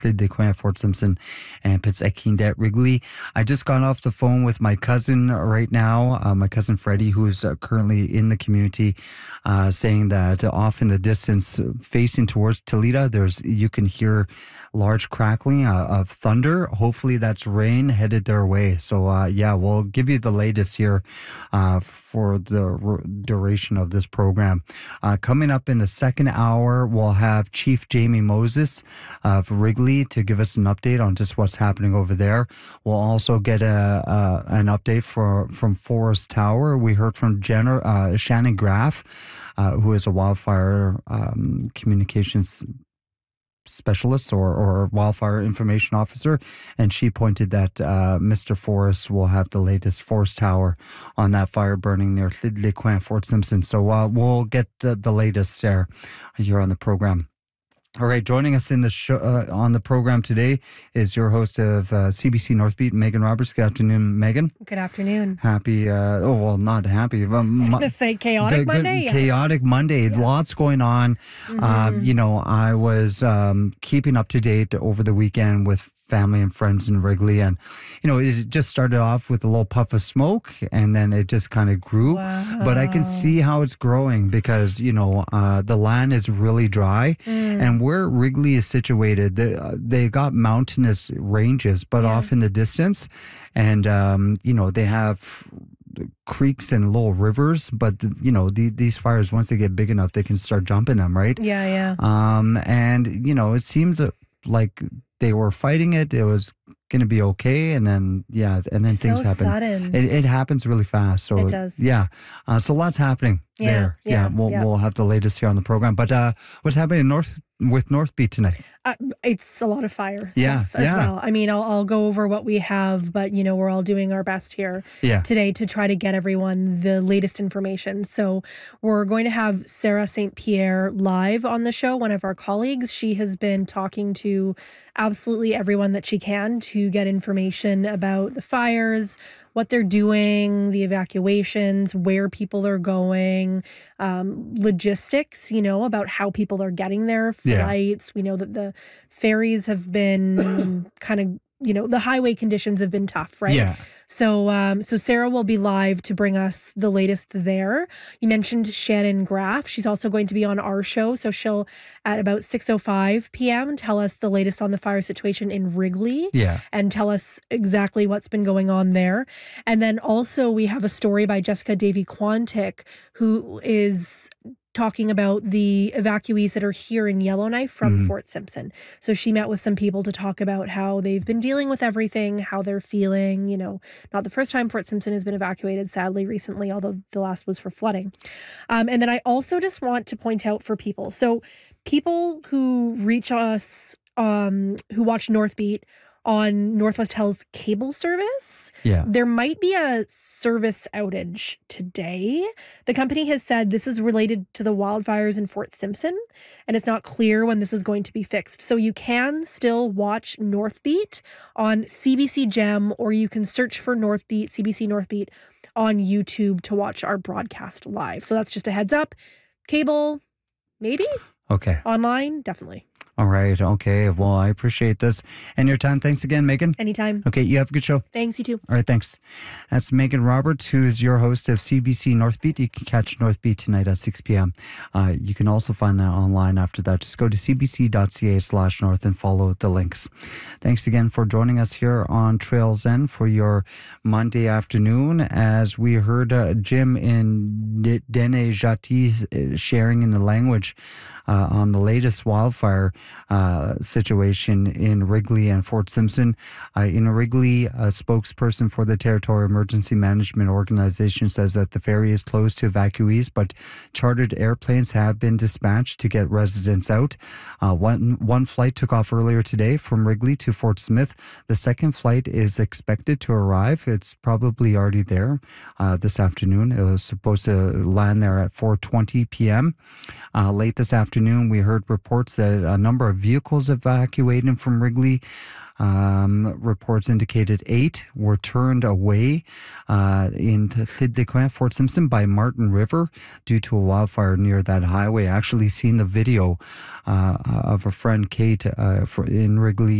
Clé des Coins at Fort Simpson and Pitts Ekinda at Wrigley. I just got off the phone with my cousin right now, my cousin Freddie, who's currently in the community, saying that off in the distance, facing towards Toledo, you can hear large crackling of thunder. Hopefully that's rain headed their way. So we'll give you the latest here for the duration of this program. Coming up in the second hour, we'll have Chief Jamie Moses of Wrigley to give us an update on just what's happening over there. We'll also get an update from Forest Tower. We heard from Shannon Graff, who is a wildfire communications specialist or wildfire information officer, and she pointed that Mr. Forrest will have the latest Forest Tower on that fire burning near Clé des Coins, Fort Simpson. So we'll get the latest there here on the program. All right, joining us in the show on the program today is your host of CBC Northbeat, Megan Roberts. Good afternoon, Megan. Good afternoon. Happy, not happy. I was going to say chaotic Monday. Yes. Chaotic Monday. Yes. Lots going on. Mm-hmm. I was keeping up to date over the weekend with family and friends in Wrigley, and it just started off with a little puff of smoke, and then it just kind of grew. Wow. But I can see how it's growing because the land is really dry, and where Wrigley is situated, they got mountainous ranges, but off in the distance, and they have creeks and little rivers, but these fires, once they get big enough, they can start jumping them, right? Yeah. And it seems like they were fighting it. It was going to be okay, and then things happen. Sudden. It happens really fast. So it does. Yeah. So lots happening there. We'll have the latest here on the program. But what's happening with Northbeat tonight? It's a lot of fire stuff as well. I mean, I'll go over what we have, but we're all doing our best here today to try to get everyone the latest information. So we're going to have Sarah St. Pierre live on the show, one of our colleagues. She has been talking to absolutely everyone that she can to get information about the fires, what they're doing, the evacuations, where people are going, logistics, about how people are getting there, flights. We know that the ferries have been kind of, the highway conditions have been tough, right? Yeah. So Sarah will be live to bring us the latest there. You mentioned Shannon Graff. She's also going to be on our show. So she'll, at about 6:05 p.m., tell us the latest on the fire situation in Wrigley. Yeah. And tell us exactly what's been going on there. And then also we have a story by Jessica Davy-Quantick, who is talking about the evacuees that are here in Yellowknife from Fort Simpson. So she met with some people to talk about how they've been dealing with everything, how they're feeling. Not the first time Fort Simpson has been evacuated, sadly, recently, although the last was for flooding. And then I also just want to point out for people. So people who reach us, who watch Northbeat on Northwest Hell's cable service, there might be a service outage today. The company has said this is related to the wildfires in Fort Simpson, and it's not clear when this is going to be fixed. So you can still watch Northbeat on CBC Gem, or you can search for Northbeat, CBC Northbeat, on YouTube to watch our broadcast live. So that's just a heads up. Cable, maybe? Okay. Online, definitely. All right. Okay. Well, I appreciate this and your time. Thanks again, Megan. Anytime. Okay. You have a good show. Thanks. You too. All right. Thanks. That's Megan Roberts, who is your host of CBC Northbeat. You can catch Northbeat tonight at 6 p.m. You can also find that online after that. Just go to cbc.ca/north and follow the links. Thanks again for joining us here on Trails End for your Monday afternoon. As we heard Jim in Dene Jati sharing in the language on the latest wildfire situation in Wrigley and Fort Simpson. In Wrigley, a spokesperson for the Territorial Emergency Management Organization says that the ferry is closed to evacuees, but chartered airplanes have been dispatched to get residents out. One flight took off earlier today from Wrigley to Fort Smith. The second flight is expected to arrive. It's probably already there this afternoon. It was supposed to land there at 4:20 p.m. Late this afternoon, we heard reports that a number number of vehicles evacuating from Wrigley. Reports indicated 8 were turned away in Llŷn de Coin, Fort Simpson, by Martin River due to a wildfire near that highway. I actually seen the video of a friend, Kate, in Wrigley